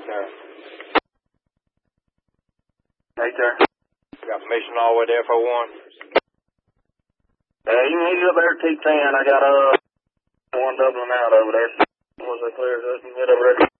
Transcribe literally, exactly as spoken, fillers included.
sir. Right there. Got permission all the way there for one? Uh, you can head up there to T ten. I got uh, one doubling out over there. Once I clear this, you can head over there.